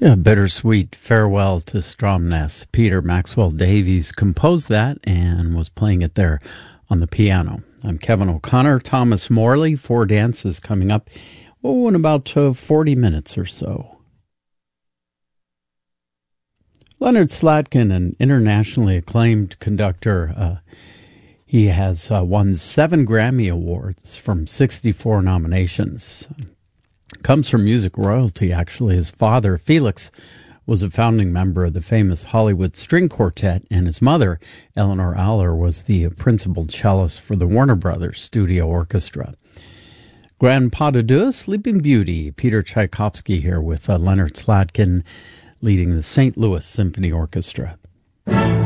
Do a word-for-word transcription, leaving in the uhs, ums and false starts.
Yeah, Bittersweet Farewell to Stromness. Peter Maxwell Davies composed that and was playing it there on the piano. I'm Kevin O'Connor. Thomas Morley, Four Dances coming up, oh, in about uh, forty minutes or so. Leonard Slatkin, an internationally acclaimed conductor, uh, he has uh, won seven Grammy Awards from sixty-four nominations. Comes from music royalty, actually. His father, Felix, was a founding member of the famous Hollywood String Quartet, and his mother, Eleanor Aller, was the principal cellist for the Warner Brothers Studio Orchestra. Grand Pas de Deux, Sleeping Beauty, Peter Tchaikovsky here with uh, Leonard Slatkin leading the Saint Louis Symphony Orchestra.